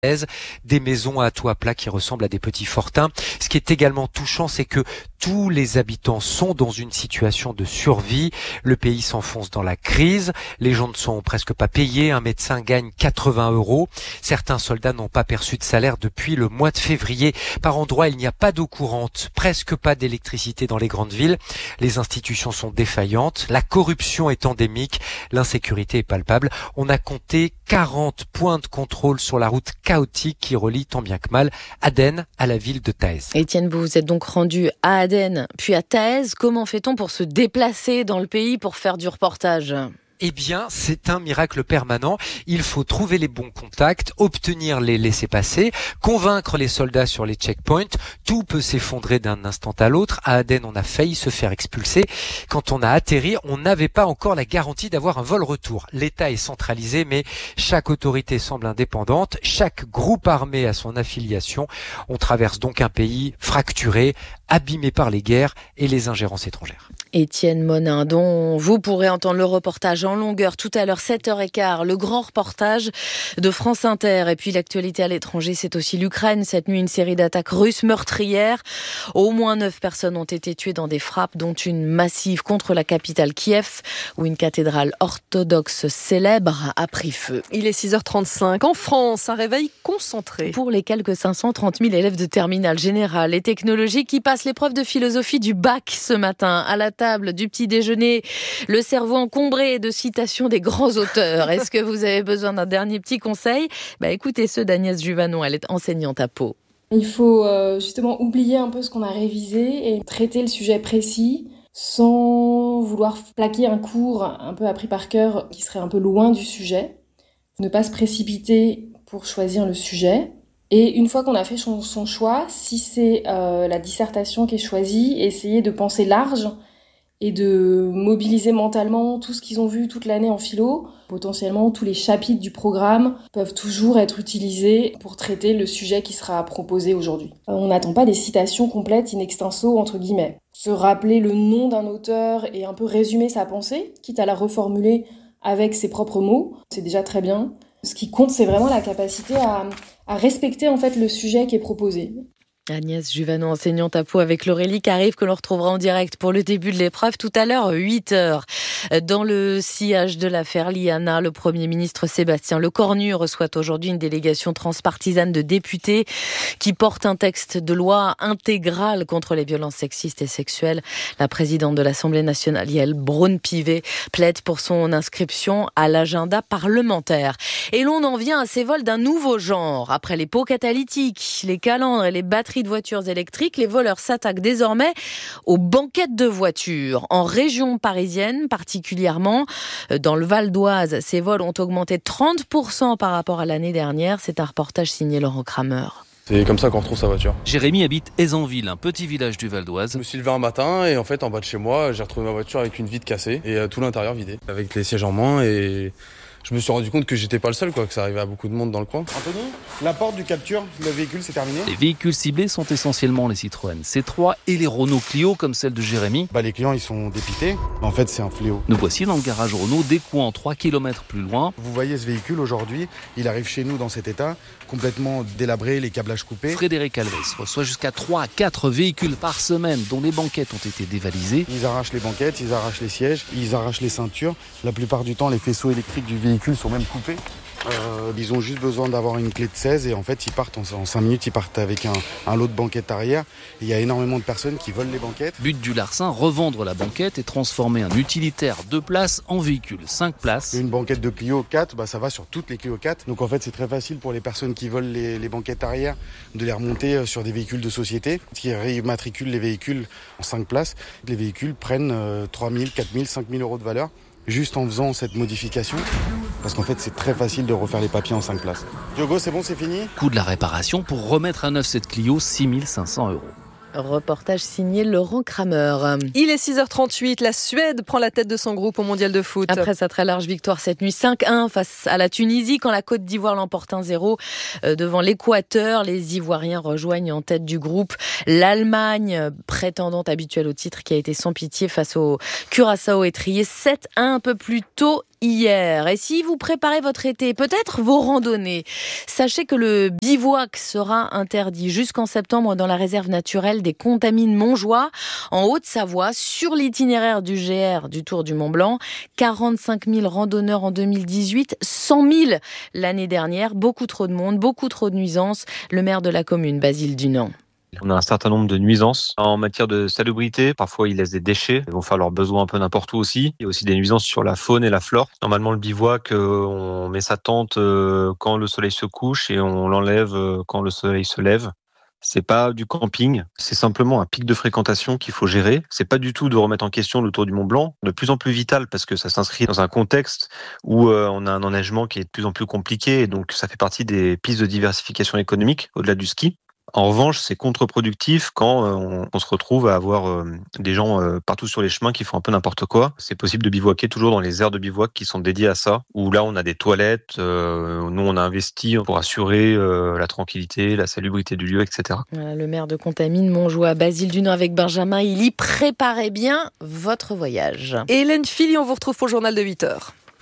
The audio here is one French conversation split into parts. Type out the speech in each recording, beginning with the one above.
des maisons à toit plat qui ressemblent à des petits fortins. Ce qui est également touchant, c'est que tous les habitants sont dans une situation de survie. Le pays s'enfonce dans la crise. Les gens ne sont presque pas payés. Un médecin gagne 80 €. Certains soldats n'ont pas perçu de salaire depuis le mois de février. Par endroits, il n'y a pas d'eau courante, presque pas d'électricité dans les grandes villes. Les institutions sont défaillantes. La corruption est endémique. L'insécurité est palpable. On a compté 40 points de contrôle sur la route chaotique qui relie tant bien que mal Aden à la ville de Taez. Étienne, vous vous êtes donc rendu à Aden, puis à Taez. Comment fait-on pour se déplacer dans le pays pour faire du reportage ? Eh bien, c'est un miracle permanent. Il faut trouver les bons contacts, obtenir les laissez-passer, convaincre les soldats sur les checkpoints. Tout peut s'effondrer d'un instant à l'autre. À Aden, on a failli se faire expulser. Quand on a atterri, on n'avait pas encore la garantie d'avoir un vol retour. L'État est centralisé, mais chaque autorité semble indépendante. Chaque groupe armé a son affiliation. On traverse donc un pays fracturé, abîmé par les guerres et les ingérences étrangères. Étienne Monin, dont vous pourrez entendre le reportage en longueur tout à l'heure, 7h15, le grand reportage de France Inter. Et puis l'actualité à l'étranger, c'est aussi l'Ukraine. Cette nuit, une série d'attaques russes meurtrières. Au moins 9 personnes ont été tuées dans des frappes, dont une massive contre la capitale Kiev, où une cathédrale orthodoxe célèbre a pris feu. Il est 6h35. En France, un réveil concentré. Pour les quelques 530 000 élèves de terminale générale et technologique qui passent l'épreuve de philosophie du bac ce matin, à la table du petit déjeuner, le cerveau encombré de citations des grands auteurs. Est-ce que vous avez besoin d'un dernier petit conseil ? Écoutez ceux d'Agnès Juvanon, elle est enseignante à Pau. Il faut justement oublier un peu ce qu'on a révisé et traiter le sujet précis sans vouloir plaquer un cours un peu appris par cœur qui serait un peu loin du sujet. Ne pas se précipiter pour choisir le sujet. Et une fois qu'on a fait son choix, si c'est la dissertation qui est choisie, essayer de penser large et de mobiliser mentalement tout ce qu'ils ont vu toute l'année en philo. Potentiellement, tous les chapitres du programme peuvent toujours être utilisés pour traiter le sujet qui sera proposé aujourd'hui. On n'attend pas des citations complètes in extenso, entre guillemets. Se rappeler le nom d'un auteur et un peu résumer sa pensée, quitte à la reformuler avec ses propres mots, c'est déjà très bien. Ce qui compte, c'est vraiment la capacité à respecter en fait le sujet qui est proposé. Agnès Juvanon, enseignante à Pau, avec Laurélie Carive, que l'on retrouvera en direct pour le début de l'épreuve tout à l'heure, 8h. Dans le sillage de l'affaire Liana, le Premier ministre Sébastien Lecornu reçoit aujourd'hui une délégation transpartisane de députés qui porte un texte de loi intégral contre les violences sexistes et sexuelles. La présidente de l'Assemblée nationale, Yaël Braun-Pivet, plaide pour son inscription à l'agenda parlementaire. Et l'on en vient à ces vols d'un nouveau genre. Après les pots catalytiques, les calandres et les batteries de voitures électriques, les voleurs s'attaquent désormais aux banquettes de voitures. En région parisienne, particulièrement dans le Val d'Oise, ces vols ont augmenté de 30% par rapport à l'année dernière. C'est un reportage signé Laurent Kramer. C'est comme ça qu'on retrouve sa voiture. Jérémy habite Aizenville, un petit village du Val d'Oise. Je me suis levé un matin et en fait en bas de chez moi, j'ai retrouvé ma voiture avec une vitre cassée et tout l'intérieur vidé, avec les sièges en moins, et je me suis rendu compte que j'étais pas le seul, que ça arrivait à beaucoup de monde dans le coin. Anthony, la porte du capture, le véhicule c'est terminé. Les véhicules ciblés sont essentiellement les Citroën C3 et les Renault Clio comme celle de Jérémy. Les clients ils sont dépités, en fait c'est un fléau. Nous voici dans le garage Renault, découant 3 km plus loin. Vous voyez ce véhicule aujourd'hui, il arrive chez nous dans cet état, complètement délabré, les câblages coupés. Frédéric Alves reçoit jusqu'à 3 à 4 véhicules par semaine dont les banquettes ont été dévalisées. Ils arrachent les banquettes, ils arrachent les sièges, ils arrachent les ceintures. La plupart du temps les faisceaux électriques du véhicule sont même coupés. Ils ont juste besoin d'avoir une clé de 16 et en fait ils partent en 5 minutes, ils partent avec un lot de banquettes arrière. Il y a énormément de personnes qui volent les banquettes. But du larcin, revendre la banquette et transformer un utilitaire 2 places en véhicule 5 places. Une banquette de Clio 4, ça va sur toutes les Clio 4. Donc en fait c'est très facile pour les personnes qui volent les banquettes arrière de les remonter sur des véhicules de société qui réimmatriculent les véhicules en 5 places. Les véhicules prennent 3 000, 4 000, 5 000 euros de valeur juste en faisant cette modification. Parce qu'en fait, c'est très facile de refaire les papiers en 5 places. Diogo, c'est bon, c'est fini ? Coût de la réparation pour remettre à neuf cette Clio, 6 500 €. Reportage signé Laurent Kramer. Il est 6h38. La Suède prend la tête de son groupe au Mondial de foot. Après sa très large victoire cette nuit 5-1 face à la Tunisie, quand la Côte d'Ivoire l'emporte 1-0 devant l'Équateur, les Ivoiriens rejoignent en tête du groupe l'Allemagne, prétendante habituelle au titre, qui a été sans pitié face au Curaçao étrié 7-1 un peu plus tôt hier. Et si vous préparez votre été, peut-être vos randonnées, sachez que le bivouac sera interdit jusqu'en septembre dans la réserve naturelle des Contamines-Montjoie, en Haute-Savoie, sur l'itinéraire du GR du Tour du Mont-Blanc. 45 000 randonneurs en 2018, 100 000 l'année dernière. Beaucoup trop de monde, beaucoup trop de nuisances. Le maire de la commune, Basile Dunant. On a un certain nombre de nuisances en matière de salubrité. Parfois, ils laissent des déchets. Ils vont faire leurs besoins un peu n'importe où aussi. Il y a aussi des nuisances sur la faune et la flore. Normalement, le bivouac, on met sa tente quand le soleil se couche et on l'enlève quand le soleil se lève. C'est pas du camping, c'est simplement un pic de fréquentation qu'il faut gérer. C'est pas du tout de remettre en question le Tour du Mont Blanc, de plus en plus vital parce que ça s'inscrit dans un contexte où on a un enneigement qui est de plus en plus compliqué et donc ça fait partie des pistes de diversification économique au-delà du ski. En revanche, c'est contre-productif quand on se retrouve à avoir des gens partout sur les chemins qui font un peu n'importe quoi. C'est possible de bivouaquer toujours dans les aires de bivouac qui sont dédiées à ça, où là on a des toilettes, nous on a investi pour assurer la tranquillité, la salubrité du lieu, etc. Voilà, le maire de Contamines-Montjoie, Basile Dunant avec Benjamin Illy. Préparez bien votre voyage. Et Hélène Philly, on vous retrouve pour le journal de 8h.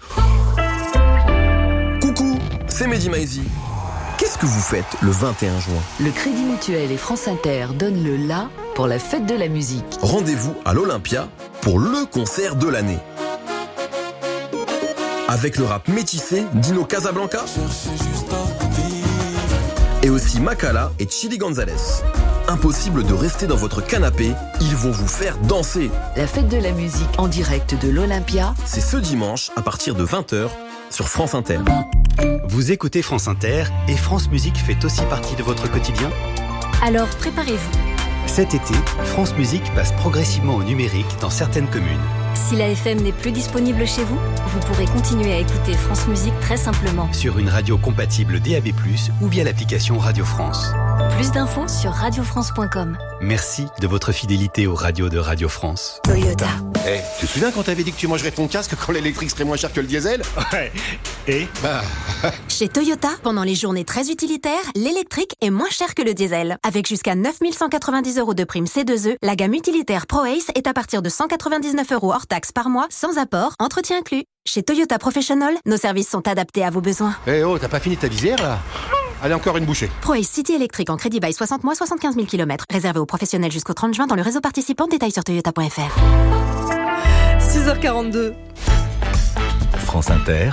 Coucou, c'est Mehdi Maizi. Qu'est-ce que vous faites le 21 juin ? Le Crédit Mutuel et France Inter donnent le la pour la fête de la musique. Rendez-vous à l'Olympia pour le concert de l'année. Avec le rap métissé d'Ino Casablanca et aussi Makala et Chili Gonzalez. Impossible de rester dans votre canapé, ils vont vous faire danser. La fête de la musique en direct de l'Olympia, c'est ce dimanche à partir de 20h sur France Inter. Vous écoutez France Inter et France Musique fait aussi partie de votre quotidien ? Alors préparez-vous. Cet été, France Musique passe progressivement au numérique dans certaines communes. Si la FM n'est plus disponible chez vous, vous pourrez continuer à écouter France Musique très simplement. Sur une radio compatible DAB+, ou via l'application Radio France. Plus d'infos sur radiofrance.com. Merci de votre fidélité aux radios de Radio France. Toyota. Hey, tu te souviens quand t'avais dit que tu mangerais ton casque quand l'électrique serait moins cher que le diesel ? Ouais. Et Chez Toyota, pendant les journées très utilitaires, l'électrique est moins cher que le diesel. Avec jusqu'à 9 190 € de prime C2E, la gamme utilitaire ProAce est à partir de 199 € hors taxe par mois, sans apport, entretien inclus. Chez Toyota Professional, nos services sont adaptés à vos besoins. Eh oh, t'as pas fini ta visière là ? Allez, encore une bouchée. ProAce City électrique en crédit bail 60 mois, 75 000 km. Réservé aux professionnels jusqu'au 30 juin dans le réseau participant. Détails sur toyota.fr. 6h42. France Inter,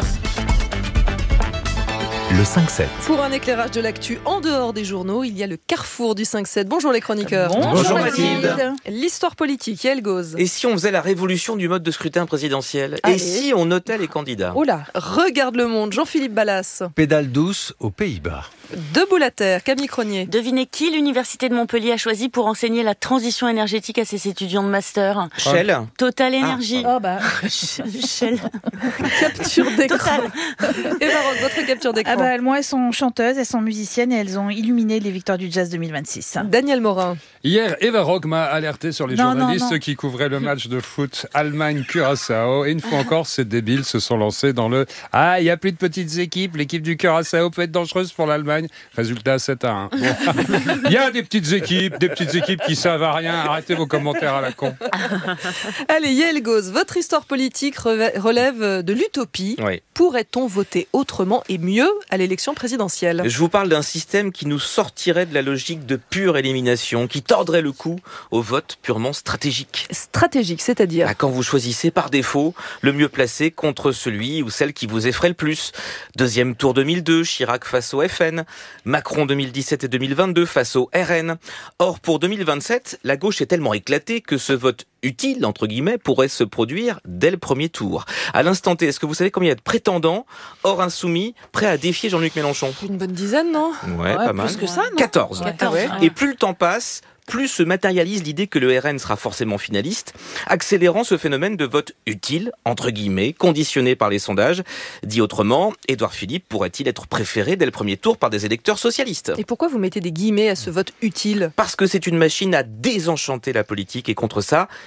le 5-7. Pour un éclairage de l'actu en dehors des journaux, il y a le carrefour du 5-7. Bonjour les chroniqueurs. Bonjour Mathilde. L'histoire politique, Yael Gauze. Et si on faisait la révolution du mode de scrutin présidentiel ? Allez. Et si on notait les candidats ? Oh là, regarde le monde, Jean-Philippe Ballas. Pédale douce aux Pays-Bas. Debout la terre, Camille Cronier. Devinez qui l'Université de Montpellier a choisi pour enseigner la transition énergétique à ses étudiants de master ? Shell. Total Énergie. Oh bah. Shell. Capture d'écran. Total. Eva Rock, votre capture d'écran. Ah bah, elles sont chanteuses, elles sont musiciennes et elles ont illuminé les victoires du jazz 2026. Daniel Morin. Hier, Eva Rock m'a alerté sur les journalistes qui couvraient le match de foot Allemagne-Curaçao. Et une fois encore, ces débiles se sont lancés dans le « Ah, il n'y a plus de petites équipes, l'équipe du Curaçao peut être dangereuse pour l'Allemagne. » Résultat, 7-1. Bon. Il y a des petites équipes qui savent à rien. Arrêtez vos commentaires à la con. Allez, Yael Gauze, votre histoire politique relève de l'utopie. Oui. Pourrait-on voter autrement et mieux à l'élection présidentielle ? Je vous parle d'un système qui nous sortirait de la logique de pure élimination, qui tordrait le cou au vote purement stratégique. Stratégique, c'est-à-dire ? Quand vous choisissez par défaut le mieux placé contre celui ou celle qui vous effraie le plus. Deuxième tour 2002, Chirac face au FN. Macron 2017 et 2022 face au RN. Or, pour 2027, la gauche est tellement éclatée que ce vote utile, entre guillemets, pourrait se produire dès le premier tour. À l'instant T, est-ce que vous savez combien il y a de prétendants, hors insoumis, prêts à défier Jean-Luc Mélenchon ? Une bonne dizaine, non ? Ouais, pas mal. Plus que ça, non ? 14. Ouais. Et plus le temps passe, plus se matérialise l'idée que le RN sera forcément finaliste, accélérant ce phénomène de vote utile, entre guillemets, conditionné par les sondages. Dit autrement, Édouard Philippe pourrait-il être préféré dès le premier tour par des électeurs socialistes ? Et pourquoi vous mettez des guillemets à ce vote utile ? Parce que c'est une machine à désenchanter la politique et contre ça,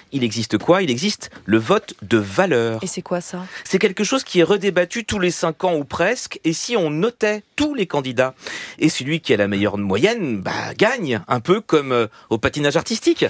il existe quoi ? Il existe le vote de valeur. Et c'est quoi ça ? C'est quelque chose qui est redébattu tous les 5 ans ou presque, et si on notait tous les candidats, et celui qui a la meilleure moyenne, gagne, un peu comme au patinage artistique.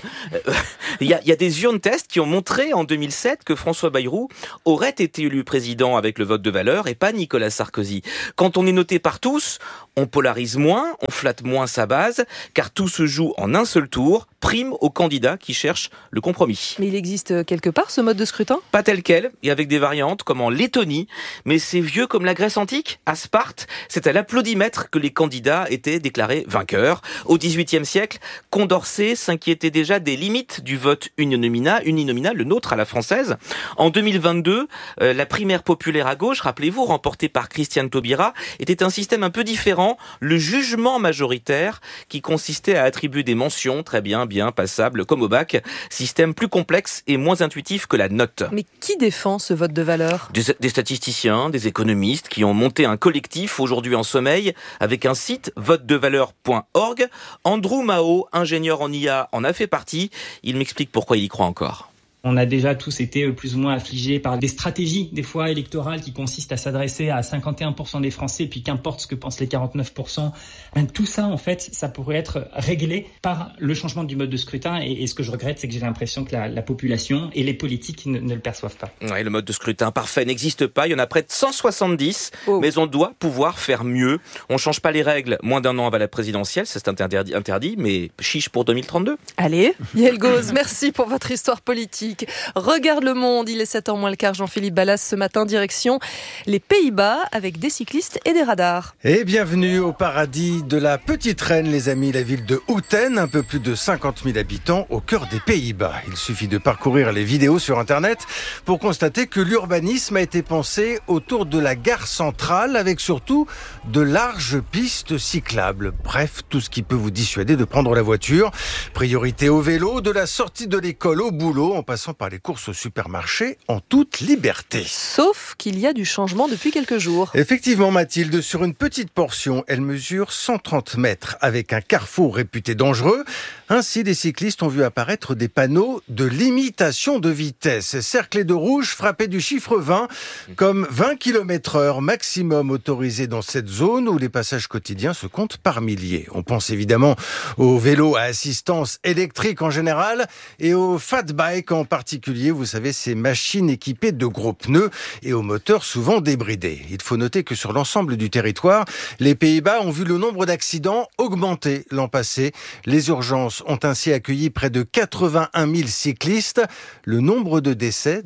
Il y a des urnes tests qui ont montré en 2007 que François Bayrou aurait été élu président avec le vote de valeur et pas Nicolas Sarkozy. Quand on est noté par tous, on polarise moins, on flatte moins sa base, car tout se joue en un seul tour, prime aux candidats qui cherchent le compromis. Mais il existe quelque part ce mode de scrutin ? Pas tel quel, et avec des variantes comme en Lettonie, mais c'est vieux comme la Grèce antique. À Sparte, c'est à l'applaudimètre que les candidats étaient déclarés vainqueurs. Au XVIIIe siècle, Condorcet s'inquiétait déjà des limites du vote uninominal, le nôtre à la française. En 2022, la primaire populaire à gauche, rappelez-vous, remportée par Christiane Taubira, était un système un peu différent, le jugement majoritaire, qui consistait à attribuer des mentions, très bien, passable, comme au bac, système plus complexe et moins intuitif que la note. Mais qui défend ce vote de valeur ? Des statisticiens, des économistes qui ont monté un collectif aujourd'hui en sommeil avec un site votedevaleur.org. Andrew Mao, ingénieur en IA, en a fait partie. Il m'explique pourquoi il y croit encore. On a déjà tous été plus ou moins affligés par des stratégies, des fois électorales, qui consistent à s'adresser à 51% des Français, puis qu'importe ce que pensent les 49%. Tout ça, en fait, ça pourrait être réglé par le changement du mode de scrutin. Et ce que je regrette, c'est que j'ai l'impression que la population et les politiques ne le perçoivent pas. Ouais, le mode de scrutin parfait n'existe pas. Il y en a près de 170, mais on doit pouvoir faire mieux. On ne change pas les règles moins d'un an avant la présidentielle, c'est interdit, mais chiche pour 2032. Allez, Yael Gauze, merci pour votre histoire politique. Regarde le monde, il est 7h moins le quart. Jean-Philippe Ballas ce matin, direction les Pays-Bas avec des cyclistes et des radars. Et bienvenue au paradis de la Petite Reine, les amis, la ville de Houten, un peu plus de 50 000 habitants au cœur des Pays-Bas. Il suffit de parcourir les vidéos sur Internet pour constater que l'urbanisme a été pensé autour de la gare centrale avec surtout de larges pistes cyclables. Bref, tout ce qui peut vous dissuader de prendre la voiture. Priorité au vélo, de la sortie de l'école au boulot, en passant par les courses au supermarché en toute liberté. Sauf qu'il y a du changement depuis quelques jours. Effectivement, Mathilde, sur une petite portion, elle mesure 130 mètres avec un carrefour réputé dangereux. Ainsi, les cyclistes ont vu apparaître des panneaux de limitation de vitesse, cerclés de rouge, frappés du chiffre 20, comme 20 km/h maximum autorisé dans cette zone où les passages quotidiens se comptent par milliers. On pense évidemment aux vélos à assistance électrique en général et aux fat bikes en particulier, vous savez, ces machines équipées de gros pneus et aux moteurs souvent débridés. Il faut noter que sur l'ensemble du territoire, les Pays-Bas ont vu le nombre d'accidents augmenter l'an passé. Les urgences ont ainsi accueilli près de 81 000 cyclistes. Le nombre de décès,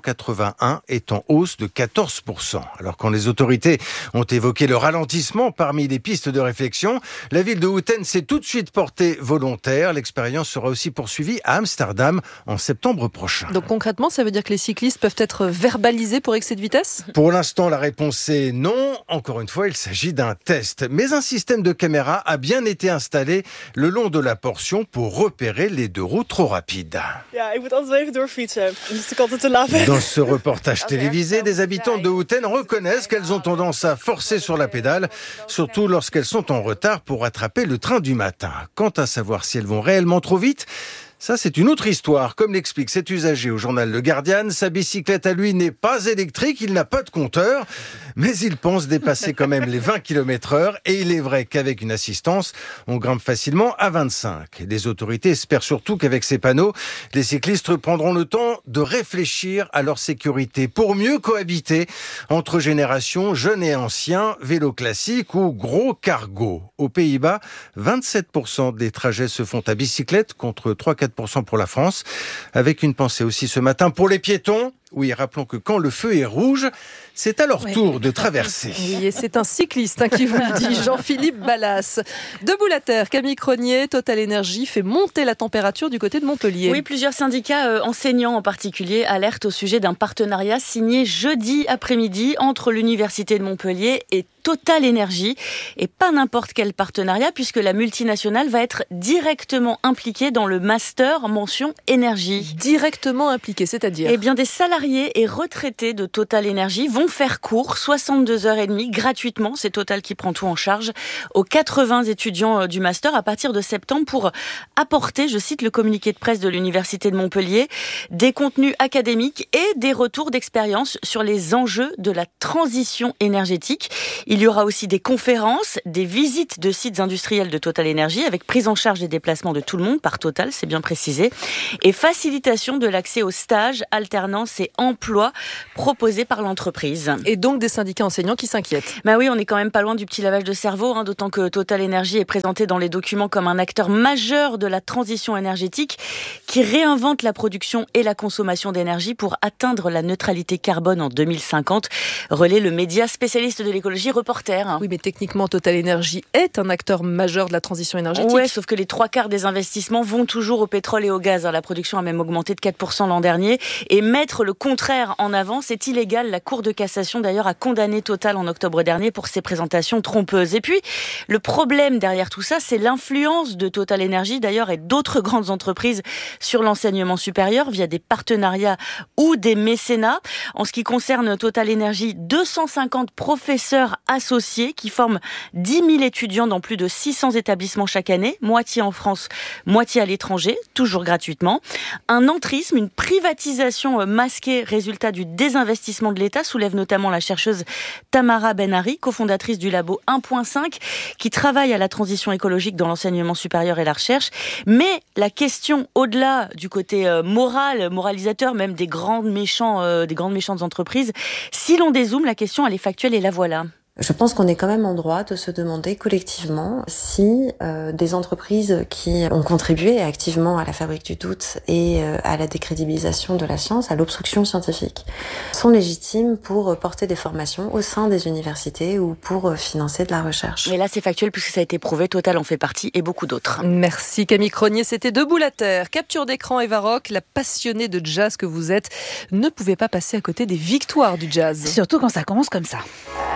281, est en hausse de 14%. Alors quand les autorités ont évoqué le ralentissement parmi les pistes de réflexion, la ville de Houten s'est tout de suite portée volontaire. L'expérience sera aussi poursuivie à Amsterdam en septembre prochain. Donc concrètement, ça veut dire que les cyclistes peuvent être verbalisés pour excès de vitesse ? Pour l'instant, la réponse est non. Encore une fois, il s'agit d'un test. Mais un système de caméra a bien été installé le long de la portion pour repérer les deux roues trop rapides. Dans ce reportage télévisé, des habitants de Houten reconnaissent qu'elles ont tendance à forcer sur la pédale, surtout lorsqu'elles sont en retard pour rattraper le train du matin. Quant à savoir si elles vont réellement trop vite, ça, c'est une autre histoire. Comme l'explique cet usager au journal Le Guardian, sa bicyclette à lui n'est pas électrique, il n'a pas de compteur, mais il pense dépasser quand même les 20 km/h et il est vrai qu'avec une assistance, on grimpe facilement à 25. Les autorités espèrent surtout qu'avec ces panneaux, les cyclistes prendront le temps de réfléchir à leur sécurité pour mieux cohabiter entre générations jeunes et anciens, vélo classique ou gros cargo. Aux Pays-Bas, 27% des trajets se font à bicyclette contre 3-4% pour la France, avec une pensée aussi ce matin pour les piétons. Oui, rappelons que quand le feu est rouge, c'est à leur tour de traverser. Oui, et c'est un cycliste qui vous le dit, Jean-Philippe Ballas. Debout la terre, Camille Cronier, Total Energy fait monter la température du côté de Montpellier. Oui, plusieurs syndicats enseignants en particulier alertent au sujet d'un partenariat signé jeudi après-midi entre l'Université de Montpellier et Total Energy. Et pas n'importe quel partenariat, puisque la multinationale va être directement impliquée dans le master mention énergie. Directement impliquée, c'est-à-dire ? Eh bien, des salariés salariés et retraités de Total Energy vont faire cours 62h30 gratuitement. C'est Total qui prend tout en charge aux 80 étudiants du master à partir de septembre pour apporter, je cite le communiqué de presse de l'Université de Montpellier, des contenus académiques et des retours d'expérience sur les enjeux de la transition énergétique. Il y aura aussi des conférences, des visites de sites industriels de Total Energy avec prise en charge des déplacements de tout le monde par Total, c'est bien précisé, et facilitation de l'accès aux stages, alternance et emploi proposés par l'entreprise. Et donc des syndicats enseignants qui s'inquiètent. Bah oui, on est quand même pas loin du petit lavage de cerveau, d'autant que Total Energy est présenté dans les documents comme un acteur majeur de la transition énergétique qui réinvente la production et la consommation d'énergie pour atteindre la neutralité carbone en 2050, relaie le média spécialiste de l'écologie Reporter. Oui, mais techniquement, Total Energy est un acteur majeur de la transition énergétique. Ouais, sauf que les 3/4 des investissements vont toujours au pétrole et au gaz. La production a même augmenté de 4% l'an dernier. Et mettre le contraire en avant, c'est illégal. La Cour de cassation, d'ailleurs, a condamné Total en octobre dernier pour ses présentations trompeuses. Et puis, le problème derrière tout ça, c'est l'influence de Total Energy, d'ailleurs, et d'autres grandes entreprises sur l'enseignement supérieur via des partenariats ou des mécénats. En ce qui concerne Total Energy, 250 professeurs associés qui forment 10 000 étudiants dans plus de 600 établissements chaque année, moitié en France, moitié à l'étranger, toujours gratuitement. Un entrisme, une privatisation masquée, résultat du désinvestissement de l'État, soulève notamment la chercheuse Tamara Benari, cofondatrice du labo 1.5, qui travaille à la transition écologique dans l'enseignement supérieur et la recherche. Mais la question, au-delà du côté moralisateur, même des grandes méchantes entreprises, si l'on dézoome, la question elle est factuelle et la voilà. Je pense qu'on est quand même en droit de se demander collectivement si des entreprises qui ont contribué activement à la fabrique du doute et à la décrédibilisation de la science, à l'obstruction scientifique, sont légitimes pour porter des formations au sein des universités ou pour financer de la recherche. Et là, c'est factuel puisque ça a été prouvé, Total en fait partie et beaucoup d'autres. Merci Camille Cronier, c'était Debout la Terre. Capture d'écran Eva Rock, la passionnée de jazz que vous êtes, ne pouvait pas passer à côté des victoires du jazz. Surtout quand ça commence comme ça.